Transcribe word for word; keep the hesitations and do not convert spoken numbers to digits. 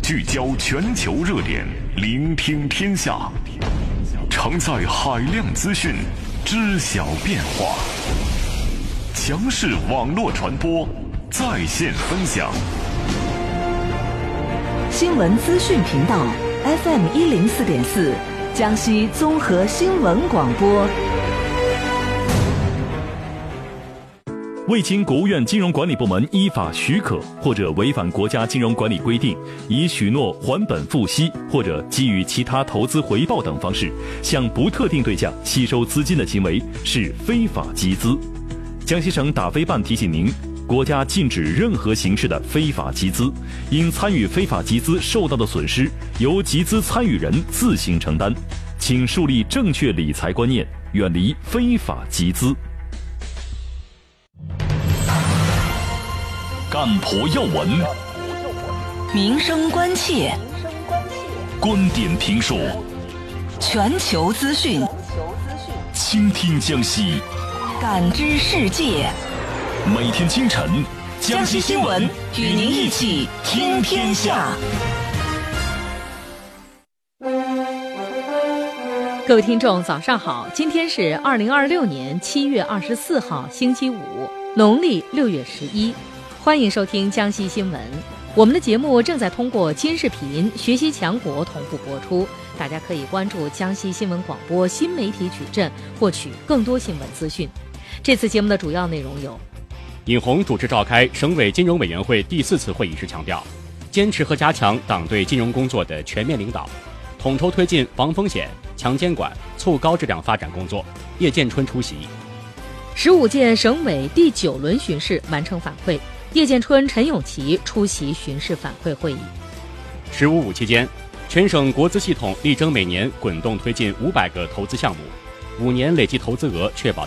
聚焦全球热点，聆听天下，承载海量资讯，知晓变化。强势网络传播，在线分享。 新闻资讯频道 F M 一零四点四，江西综合新闻广播。 未经国务院金融管理部门依法许可，或者违反国家金融管理规定，以许诺还本付息或者给予其他投资回报等方式向不特定对象吸收资金的行为，是非法集资。江西省打非办提醒您，国家禁止任何形式的非法集资，因参与非法集资受到的损失由集资参与人自行承担，请树立正确理财观念，远离非法集资。干婆要闻， 民生关切， 观点评说， 全球资讯， 倾听江西， 感知世界。 每天清晨， 江西新闻与您一起听天下。 各位听众早上好，今天是二零二六年七月二十四号星期五，农历六月十一。欢迎收听江西新闻，我们的节目正在通过金视频、学习强国同步播出，大家可以关注江西新闻广播新媒体矩阵，获取更多新闻资讯。这次节目的主要内容有： 尹红主持召开省委金融委员会第四次会议时强调，坚持和加强党对金融工作的全面领导，统筹推进防风险、强监管、促高质量发展工作。叶建春出席。 十五届省委第九轮巡视完成反馈，叶建春、陈永琪出席巡视反馈会议。 十五五期间，全省国资系统力争每年滚动推进五百个投资项目，五年累计投资额确保